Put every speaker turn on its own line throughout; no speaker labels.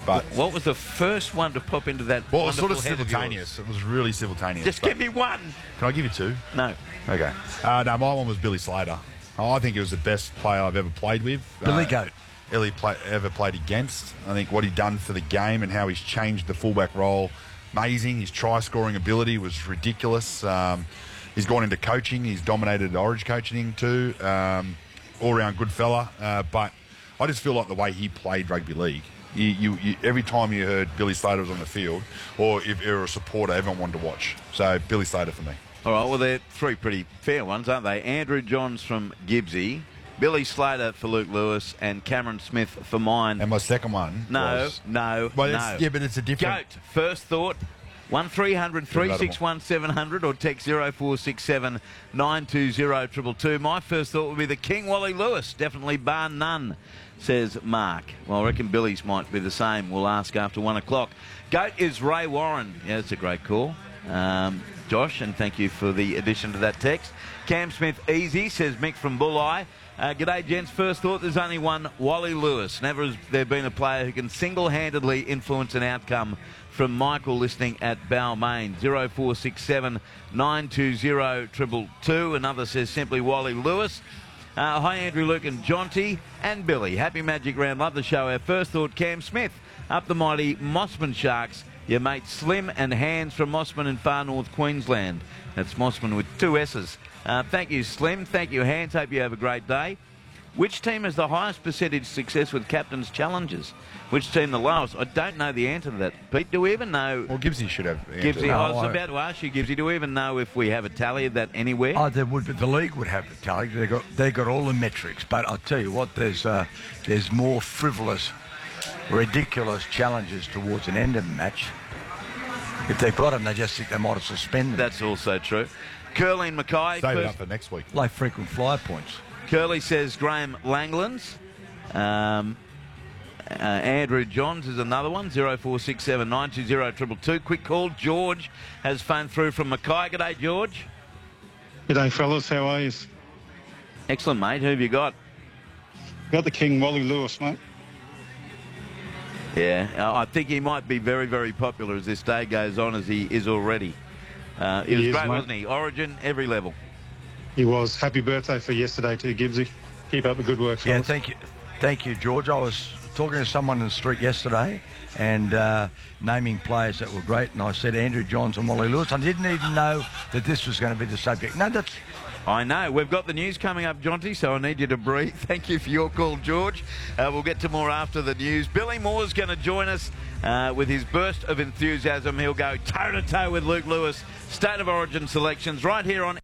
But
What was the first one to pop into that?
well, it was sort of
wonderful head yours?
simultaneous. It was really simultaneous.
Just
but-
give me one.
Can I give you two?
No.
Okay. No, my one was Billy Slater. I think he was the best player I've ever played with.
Billy Goat.
Ever played against. I think what he'd done for the game and how he's changed the fullback role, amazing. His try-scoring ability was ridiculous. He's gone into coaching. He's dominated Orange coaching too. All-round good fella. But I just feel like the way he played rugby league, you every time you heard Billy Slater was on the field, or if you're a supporter, everyone wanted to watch. So Billy Slater for me.
All right, well, they're three pretty fair ones, aren't they? Andrew Johns from Gibbsy, Billy Slater for Luke Lewis, and Cameron Smith for mine.
And my second one was...
No.
Yeah, but it's a different...
Goat, first thought, 1300 361 700 or text 0467 920 222. My first thought would be the King Wally Lewis, definitely bar none, says Mark. Well, I reckon Billy's might be the same. We'll ask after 1 o'clock. Goat is Ray Warren. Yeah, that's a great call. Josh, and thank you for the addition to that text. Cam Smith, easy, says Mick from Bulli. G'day, gents. First thought, there's only one, Wally Lewis. Never has there been a player who can single-handedly influence an outcome. From Michael, listening at Balmain, 0467 920 222. Another says simply Wally Lewis. Hi, Andrew, Luke and Jonty and Billy. Happy Magic Round. Love the show. Our first thought, Cam Smith. Up the mighty Mossman Sharks. Your mate Slim and Hans from Mossman in far north Queensland. That's Mossman with 2 S's. Thank you, Slim. Thank you, Hans. Hope you have a great day. Which team has the highest percentage success with captain's challenges? Which team the lowest? I don't know the answer to that. Pete, do we even know?
Well, Gibbsy should have.
Gibbsy, I was about to ask you, Gibbsy, do we even know if we have a tally of that anywhere?
Oh, there would, but the league would have the tally. They got all the metrics. But I'll tell you what, there's more frivolous, ridiculous challenges towards an end of the match. If they've got them, they just think they might as well spend them.
That's also true. Curly and Mackay.
Save it up for next week.
Like frequent flyer points.
Curly says Graham Langlands. Andrew Johns is another one, 0467 920 222. Quick call. George has phoned through from Mackay. G'day, George.
G'day, fellas. How are you?
Excellent, mate. Who have you got?
Got the King, Wally Lewis, mate.
Yeah, I think he might be very, very popular as this day goes on, as he is already. He was great,
mate.
wasn't he? Origin, every level.
He was. Happy birthday for yesterday too, Gibbsy. Keep up the good work,
Yeah,
fellas.
thank you, George. I was talking to someone in the street yesterday and naming players that were great, and I said Andrew Johns and Wally Lewis. I didn't even know that this was going to be the subject. No, that's...
I know. We've got the news coming up, Jonty, so I need you to breathe. Thank you for your call, George. We'll get to more after the news. Billy Moore's going to join us with his burst of enthusiasm. He'll go toe-to-toe with Luke Lewis. State of Origin selections right here on...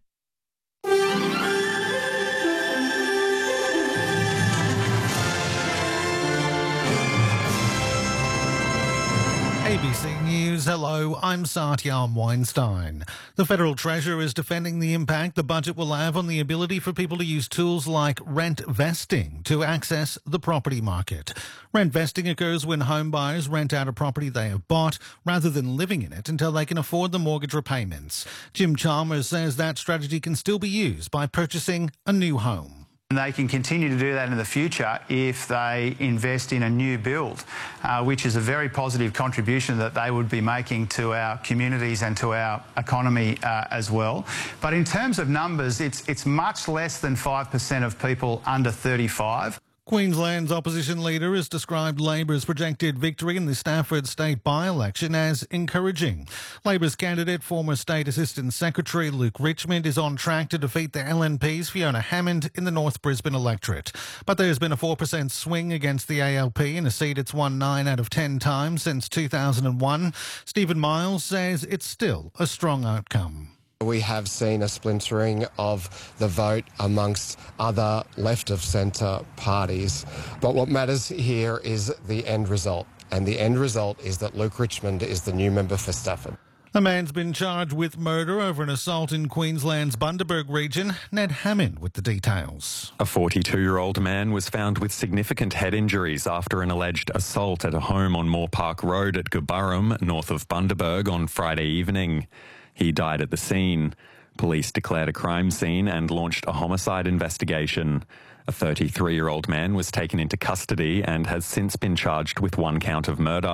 ABC News, hello, I'm Satyam Weinstein. The Federal Treasurer is defending the impact the budget will have on the ability for people to use tools like rent vesting to access the property market. Rent vesting occurs when home buyers rent out a property they have bought rather than living in it until they can afford the mortgage repayments. Jim Chalmers says that strategy can still be used by purchasing a new home.
They can continue to do that in the future if they invest in a new build, which is a very positive contribution that they would be making to our communities and to our economy as well. But in terms of numbers, it's much less than 5% of people under 35.
Queensland's opposition leader has described Labor's projected victory in the Stafford state by-election as encouraging. Labor's candidate, former State Assistant Secretary Luke Richmond, is on track to defeat the LNP's Fiona Hammond in the North Brisbane electorate. But there's been a 4% swing against the ALP in a seat it's won 9 out of 10 times since 2001. Stephen Miles says it's still a strong outcome.
We have seen a splintering of the vote amongst other left-of-centre parties. But what matters here is the end result. And the end result is that Luke Richmond is the new member for Stafford.
A man's been charged with murder over an assault in Queensland's Bundaberg region. Ned Hammond with the details.
A 42-year-old man was found with significant head injuries after an alleged assault at a home on Moore Park Road at Gurburrum, north of Bundaberg, on Friday evening. He died at the scene. Police declared a crime scene and launched a homicide investigation. A 33-year-old man was taken into custody and has since been charged with 1 count of murder.